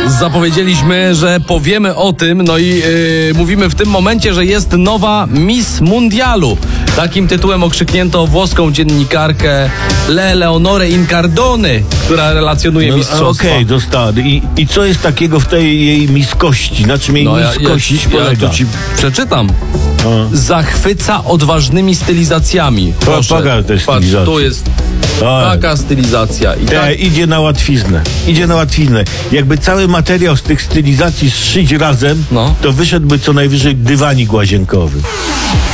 Zapowiedzieliśmy, że powiemy o tym, no i mówimy w tym momencie, że jest nowa Miss Mundialu. Takim tytułem okrzyknięto włoską dziennikarkę Leonorę Incardone, która relacjonuje mistrzostwa. Okej, dostała. I co jest takiego w tej jej miskości? Na czym jej miskość polega? Ja to ci przeczytam. Zachwyca odważnymi stylizacjami. Proszę, patrz, tu jest taka stylizacja. Idzie na łatwiznę. Jakby cały materiał z tych stylizacji zszyć razem, to wyszedłby co najwyżej dywanik łazienkowy.